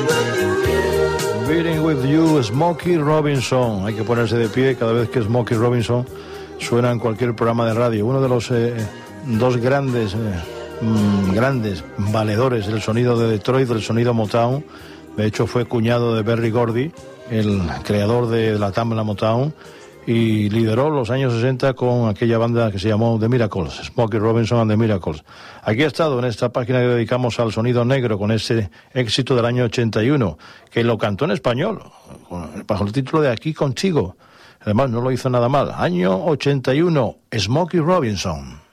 Beating with You, Smokey Robinson. Hay que ponerse de pie cada vez que Smokey Robinson suena en cualquier programa de radio. Uno de los dos grandes valedores del sonido de Detroit, del sonido Motown. De hecho, fue cuñado de Berry Gordy, el creador de la tabla Motown, y lideró los años 60 con aquella banda que se llamó The Miracles, Smokey Robinson and The Miracles. Aquí ha estado en esta página que dedicamos al sonido negro, con ese éxito del año 81, que lo cantó en español, bajo el título de Aquí Contigo. Además, no lo hizo nada mal. Año 81, Smokey Robinson.